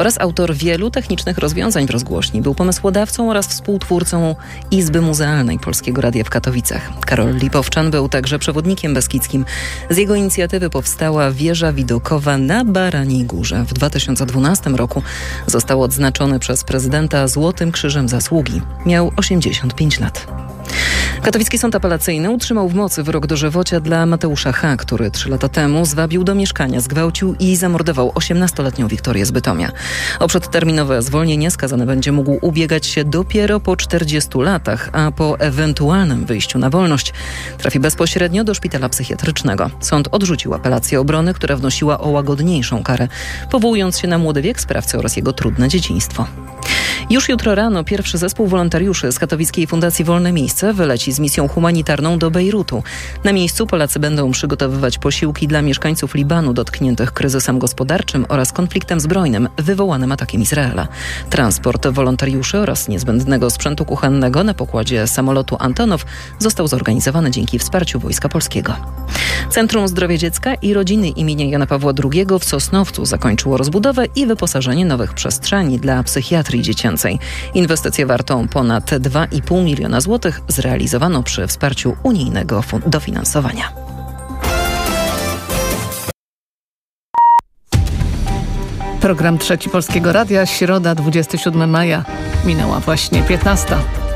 oraz autor wielu technicznych rozwiązań w rozgłośni. Był pomysłodawcą oraz współtwórcą Izby Muzealnej Polskiego Radia w Katowicach. Karol Lipowczan był także przewodnikiem beskidzkim. Z jego inicjatywy powstała wieża widokowa na Baraniej Górze. W 2012 roku został odznaczony przez prezydenta Złotym Krzyżem Zasługi. Miał 85 lat. Katowicki Sąd Apelacyjny utrzymał w mocy wyrok dożywocia dla Mateusza H., który 3 lata temu zwabił do mieszkania, zgwałcił i zamordował 18-letnią Wiktorię z Bytomia. O przedterminowe zwolnienie skazany będzie mógł ubiegać się dopiero po 40 latach, a po ewentualnym wyjściu na wolność trafi bezpośrednio do szpitala psychiatrycznego. Sąd odrzucił apelację obrony, która wnosiła o łagodniejszą karę, powołując się na młody wiek sprawcy oraz jego trudne dzieciństwo. Już jutro rano pierwszy zespół wolontariuszy z katowickiej Fundacji Wolne Miejsce wyleci z misją humanitarną do Bejrutu. Na miejscu Polacy będą przygotowywać posiłki dla mieszkańców Libanu dotkniętych kryzysem gospodarczym oraz konfliktem zbrojnym wywołanym atakiem Izraela. Transport wolontariuszy oraz niezbędnego sprzętu kuchennego na pokładzie samolotu Antonow został zorganizowany dzięki wsparciu Wojska Polskiego. Centrum Zdrowia Dziecka i Rodziny imienia Jana Pawła II w Sosnowcu zakończyło rozbudowę i wyposażenie nowych przestrzeni dla psychiatrii dziecięcej. Inwestycję wartą ponad 2,5 miliona złotych zrealizowano przy wsparciu unijnego dofinansowania. Program Trzeci Polskiego Radia, środa 27 maja. Minęła właśnie 15.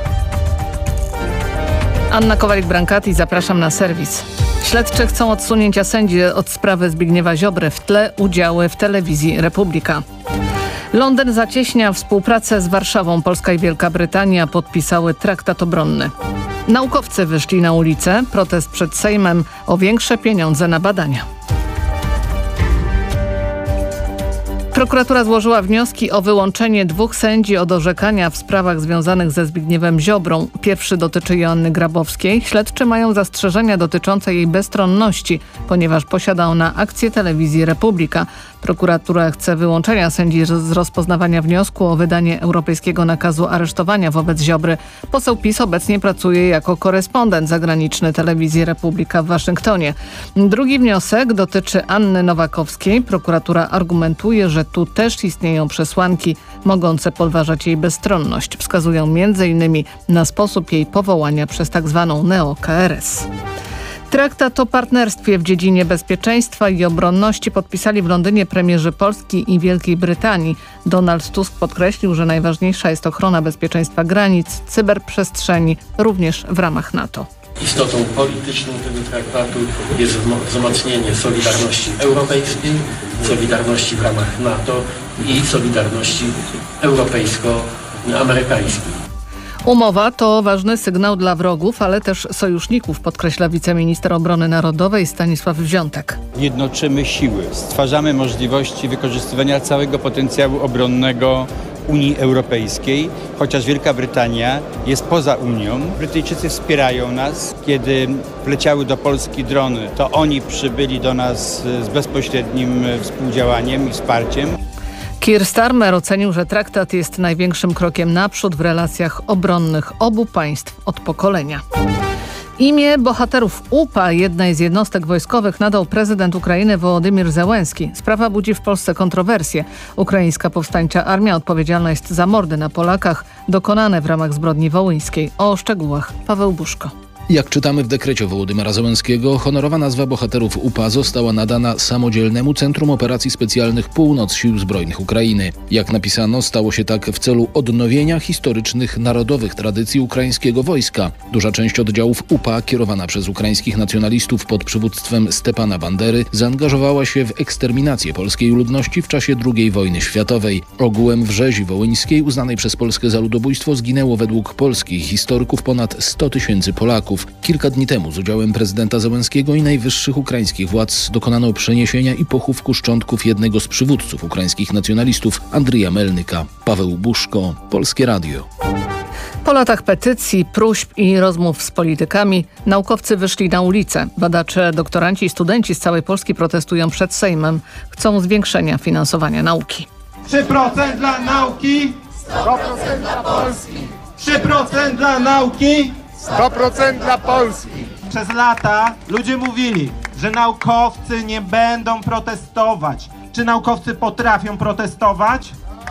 Anna Kowalik-Brankati, zapraszam na serwis. Śledczy chcą odsunięcia sędzi od sprawy Zbigniewa Ziobry, w tle udziały w telewizji Republika. Londyn zacieśnia współpracę z Warszawą. Polska i Wielka Brytania podpisały traktat obronny. Naukowcy wyszli na ulicę. Protest przed Sejmem o większe pieniądze na badania. Prokuratura złożyła wnioski o wyłączenie 2 sędzi od orzekania w sprawach związanych ze Zbigniewem Ziobrą. Pierwszy dotyczy Joanny Grabowskiej. Śledczy mają zastrzeżenia dotyczące jej bezstronności, ponieważ posiada ona akcję telewizji Republika. Prokuratura chce wyłączenia sędzi z rozpoznawania wniosku o wydanie europejskiego nakazu aresztowania wobec Ziobry. Poseł PiS obecnie pracuje jako korespondent zagraniczny telewizji Republika w Waszyngtonie. Drugi wniosek dotyczy Anny Nowakowskiej. Prokuratura argumentuje, że tu też istnieją przesłanki mogące podważać jej bezstronność. Wskazują m.in. na sposób jej powołania przez tzw. neo-KRS. Traktat o partnerstwie w dziedzinie bezpieczeństwa i obronności podpisali w Londynie premierzy Polski i Wielkiej Brytanii. Donald Tusk podkreślił, że najważniejsza jest ochrona bezpieczeństwa granic, cyberprzestrzeni, również w ramach NATO. Istotą polityczną tego traktatu jest wzmocnienie solidarności europejskiej, solidarności w ramach NATO i solidarności europejsko-amerykańskiej. Umowa to ważny sygnał dla wrogów, ale też sojuszników, podkreśla wiceminister obrony narodowej Stanisław Wziątek. Jednoczymy siły, stwarzamy możliwości wykorzystywania całego potencjału obronnego Unii Europejskiej, chociaż Wielka Brytania jest poza Unią. Brytyjczycy wspierają nas. Kiedy wleciały do Polski drony, to oni przybyli do nas z bezpośrednim współdziałaniem i wsparciem. Keir Starmer ocenił, że traktat jest największym krokiem naprzód w relacjach obronnych obu państw od pokolenia. Imię bohaterów UPA, jednej z jednostek wojskowych, nadał prezydent Ukrainy Wołodymyr Zełenski. Sprawa budzi w Polsce kontrowersje. Ukraińska powstańcza armia odpowiedzialna jest za mordy na Polakach dokonane w ramach zbrodni wołyńskiej. O szczegółach Paweł Buszko. Jak czytamy w dekrecie Wołodymyra Zełenskiego, honorowa nazwa bohaterów UPA została nadana Samodzielnemu Centrum Operacji Specjalnych Północ Sił Zbrojnych Ukrainy. Jak napisano, stało się tak w celu odnowienia historycznych, narodowych tradycji ukraińskiego wojska. Duża część oddziałów UPA, kierowana przez ukraińskich nacjonalistów pod przywództwem Stepana Bandery, zaangażowała się w eksterminację polskiej ludności w czasie II wojny światowej. Ogółem w rzezi wołyńskiej, uznanej przez Polskę za ludobójstwo, zginęło według polskich historyków ponad 100 000 Polaków. Kilka dni temu z udziałem prezydenta Zełenskiego i najwyższych ukraińskich władz dokonano przeniesienia i pochówku szczątków jednego z przywódców ukraińskich nacjonalistów, Andrija Melnyka. Paweł Buszko, Polskie Radio. Po latach petycji, próśb i rozmów z politykami naukowcy wyszli na ulicę. Badacze, doktoranci i studenci z całej Polski protestują przed Sejmem. Chcą zwiększenia finansowania nauki. 3% dla nauki, 100% dla Polski. 3% dla nauki, 100% dla Polski. Przez lata ludzie mówili, że naukowcy nie będą protestować. Czy naukowcy potrafią protestować?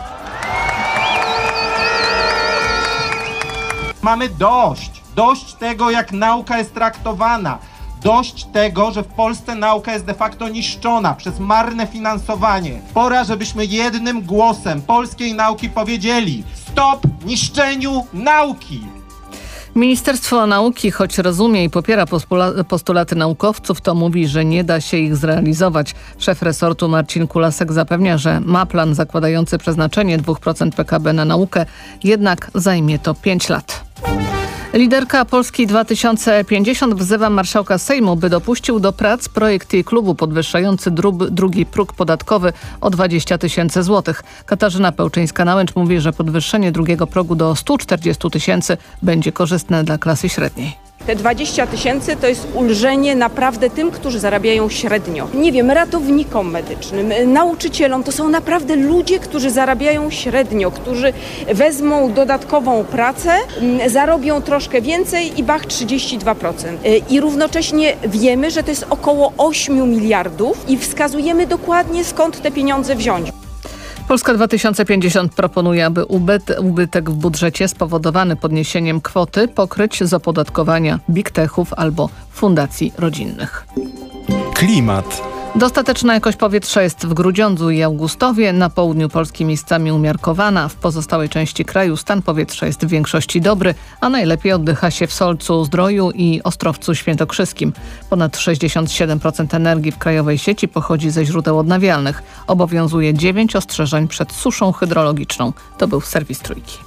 Mamy dość tego, jak nauka jest traktowana. Dość tego, że w Polsce nauka jest de facto niszczona przez marne finansowanie. Pora, żebyśmy jednym głosem polskiej nauki powiedzieli: stop niszczeniu nauki! Ministerstwo Nauki, choć rozumie i popiera postulaty naukowców, to mówi, że nie da się ich zrealizować. Szef resortu Marcin Kulasek zapewnia, że ma plan zakładający przeznaczenie 2% PKB na naukę, jednak zajmie to 5 lat. Liderka Polski 2050 wzywa marszałka Sejmu, by dopuścił do prac projekt jej klubu podwyższający drugi próg podatkowy o 20 000 złotych. Katarzyna Pełczyńska-Nałęcz mówi, że podwyższenie drugiego progu do 140 000 będzie korzystne dla klasy średniej. Te 20 000 to jest ulżenie naprawdę tym, którzy zarabiają średnio. Nie wiem, ratownikom medycznym, nauczycielom, to są naprawdę ludzie, którzy zarabiają średnio, którzy wezmą dodatkową pracę, zarobią troszkę więcej i bach 32%. I równocześnie wiemy, że to jest około 8 miliardów i wskazujemy dokładnie, skąd te pieniądze wziąć. Polska 2050 proponuje, aby ubytek w budżecie spowodowany podniesieniem kwoty pokryć z opodatkowania big techów albo fundacji rodzinnych. Klimat. Dostateczna jakość powietrza jest w Grudziądzu i Augustowie, na południu Polski miejscami umiarkowana, w pozostałej części kraju stan powietrza jest w większości dobry, a najlepiej oddycha się w Solcu, Zdroju i Ostrowcu Świętokrzyskim. Ponad 67% energii w krajowej sieci pochodzi ze źródeł odnawialnych. Obowiązuje 9 ostrzeżeń przed suszą hydrologiczną. To był serwis Trójki.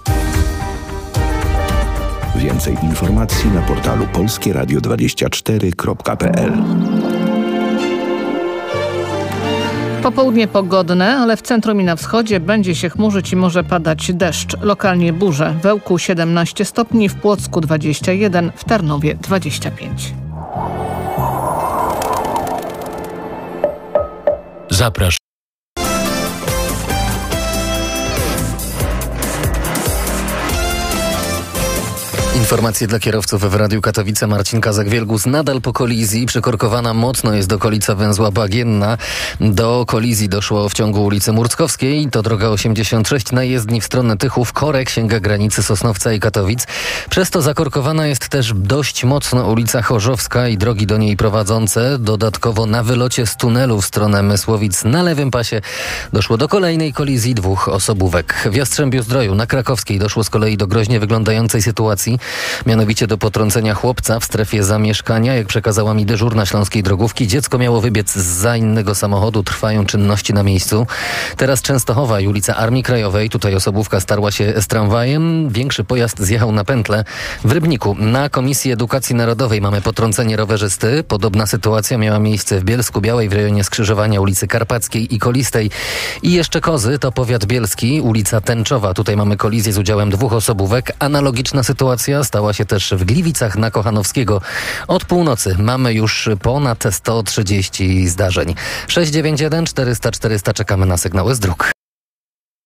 Więcej informacji na portalu polskieradio24.pl. Popołudnie pogodne, ale w centrum i na wschodzie będzie się chmurzyć i może padać deszcz. Lokalnie burze. W Ełku 17 stopni, w Płocku 21, w Tarnowie 25. Zapraszam. Informacje dla kierowców w Radiu Katowice. Marcin Kazak-Wielgus nadal po kolizji. Przykorkowana mocno jest okolica węzła Bagienna. Do kolizji doszło w ciągu ulicy Murckowskiej. To droga 86 na jezdni w stronę Tychów. Korek sięga granicy Sosnowca i Katowic. Przez to zakorkowana jest też dość mocno ulica Chorzowska i drogi do niej prowadzące. Dodatkowo na wylocie z tunelu w stronę Mysłowic na lewym pasie doszło do kolejnej kolizji dwóch osobówek. W Jastrzębiu-Zdroju na Krakowskiej doszło z kolei do groźnie wyglądającej sytuacji. Mianowicie do potrącenia chłopca w strefie zamieszkania. Jak przekazała mi dyżurna śląskiej drogówki, dziecko miało wybiec zza innego samochodu. Trwają czynności na miejscu. Teraz Częstochowa i ulica Armii Krajowej. Tutaj osobówka starła się z tramwajem. Większy pojazd zjechał na pętlę. W Rybniku na Komisji Edukacji Narodowej mamy potrącenie rowerzysty. Podobna sytuacja miała miejsce w Bielsku Białej w rejonie skrzyżowania ulicy Karpackiej i Kolistej. I jeszcze Kozy to powiat bielski, ulica Tęczowa. Tutaj mamy kolizję z udziałem dwóch osobówek. Analogiczna sytuacja stała się też w Gliwicach na Kochanowskiego. Od północy mamy już ponad 130 zdarzeń. 691 400 400 czekamy na sygnały z dróg.